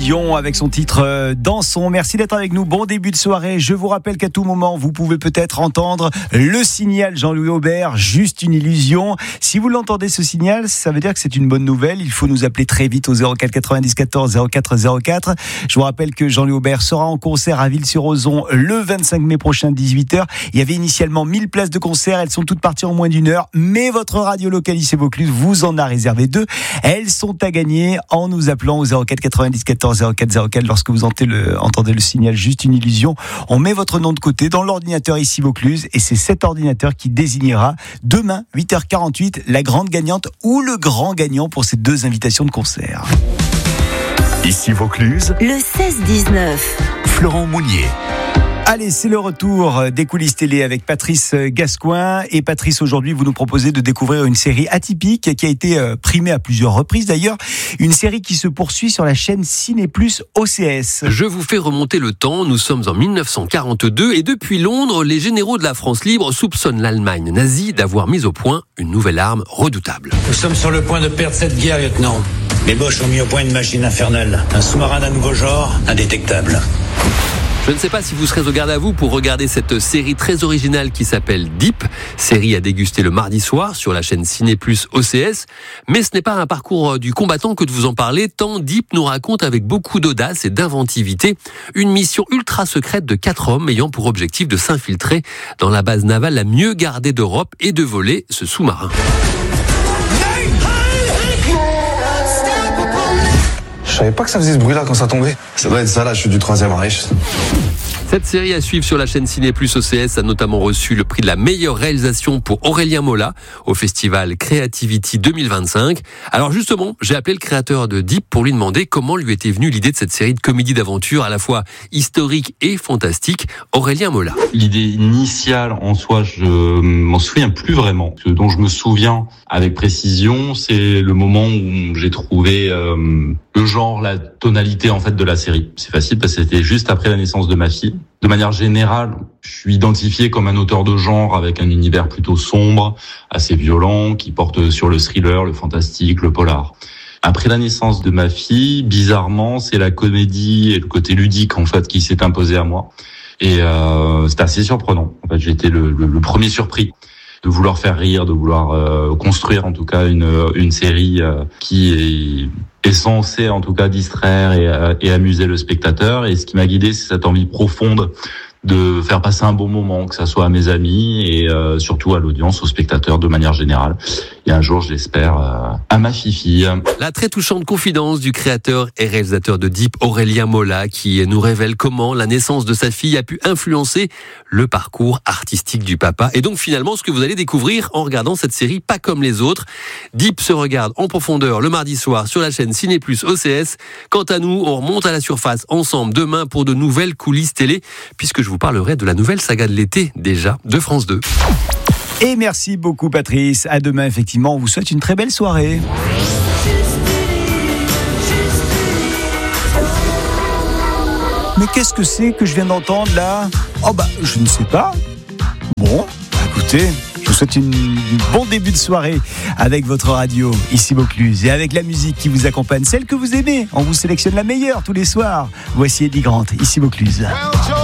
Illusion avec son titre Dansons. Merci d'être avec nous. Bon début de soirée. Je vous rappelle qu'à tout moment, vous pouvez peut-être entendre le signal Jean-Louis Aubert, juste une illusion. Si vous l'entendez ce signal, ça veut dire que c'est une bonne nouvelle. Il faut nous appeler très vite au 04 90 14 04 04. Je vous rappelle que Jean-Louis Aubert sera en concert à Ville-sur-Ozon le 25 mai prochain 18h. Il y avait initialement 1000 places de concert. Elles sont toutes parties en moins d'une heure. Mais votre radio locale ici Vaucluse vous en a réservé 2. Elles sont à gagner en nous appelant au 04 90 14 04 04 lorsque vous entendez le signal juste une illusion. On met votre nom de côté dans l'ordinateur ici Vaucluse et c'est cet ordinateur qui désignera demain 8h48 la grande gagnante ou le grand gagnant pour ces 2 invitations de concert. Ici Vaucluse, le 16-19. Florent Mounier. Allez, c'est le retour des coulisses télé avec Patrice Gascoin. Et Patrice, aujourd'hui, vous nous proposez de découvrir une série atypique qui a été primée à plusieurs reprises d'ailleurs. Une série qui se poursuit sur la chaîne Ciné+ OCS. Je vous fais remonter le temps. Nous sommes en 1942 et depuis Londres, les généraux de la France libre soupçonnent l'Allemagne nazie d'avoir mis au point une nouvelle arme redoutable. Nous sommes sur le point de perdre cette guerre, lieutenant. Les Boches ont mis au point une machine infernale. Un sous-marin d'un nouveau genre, indétectable. Je ne sais pas si vous serez au garde à vous pour regarder cette série très originale qui s'appelle Deep, série à déguster le mardi soir sur la chaîne Ciné+ OCS. Mais ce n'est pas un parcours du combattant que de vous en parler, tant Deep nous raconte avec beaucoup d'audace et d'inventivité une mission ultra secrète de 4 hommes ayant pour objectif de s'infiltrer dans la base navale la mieux gardée d'Europe et de voler ce sous-marin. Je savais pas que ça faisait ce bruit-là quand ça tombait. Ça doit être ça, là, je suis du Troisième Reich. Cette série à suivre sur la chaîne Ciné+ OCS a notamment reçu le prix de la meilleure réalisation pour Aurélien Mola au festival Creativity 2025. Alors justement, j'ai appelé le créateur de Deep pour lui demander comment lui était venue l'idée de cette série de comédie d'aventure à la fois historique et fantastique. Aurélien Mola. L'idée initiale en soi, je m'en souviens plus vraiment. Ce dont je me souviens avec précision, c'est le moment où j'ai trouvé le genre, la tonalité en fait de la série. C'est facile parce que c'était juste après la naissance de ma fille. De manière générale, je suis identifié comme un auteur de genre avec un univers plutôt sombre, assez violent, qui porte sur le thriller, le fantastique, le polar. Après la naissance de ma fille, bizarrement, c'est la comédie et le côté ludique en fait qui s'est imposé à moi. Et c'était assez surprenant. En fait, j'ai été le premier surpris de vouloir faire rire, de vouloir construire en tout cas une série qui est censée en tout cas distraire et amuser le spectateur. Et ce qui m'a guidé, c'est cette envie profonde de faire passer un bon moment, que ça soit à mes amis et surtout à l'audience, aux spectateurs de manière générale. Et un jour, je l'espère, à ma fifi. La très touchante confidence du créateur et réalisateur de Deep, Aurélien Mola, qui nous révèle comment la naissance de sa fille a pu influencer le parcours artistique du papa. Et donc finalement, ce que vous allez découvrir en regardant cette série pas comme les autres. Deep se regarde en profondeur le mardi soir sur la chaîne Ciné+ OCS. Quant à nous, on remonte à la surface ensemble demain pour de nouvelles coulisses télé, puisque je vous parlerai de la nouvelle saga de l'été déjà de France 2. Et merci beaucoup Patrice. À demain effectivement. On vous souhaite une très belle soirée. Mais qu'est-ce que c'est que je viens d'entendre là ? Oh bah je ne sais pas. Bon, écoutez, je vous souhaite un bon début de soirée avec votre radio ici Vaucluse et avec la musique qui vous accompagne, celle que vous aimez. On vous sélectionne la meilleure tous les soirs. Voici Eddie Grant ici Vaucluse.